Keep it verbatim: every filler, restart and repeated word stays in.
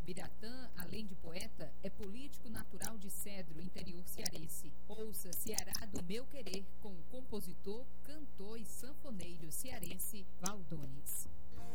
Biratã, além de poeta, é político natural de Cedro, interior cearense. Ouça Ceará do Meu Querer com o compositor, cantor e sanfoneiro cearense Valdones.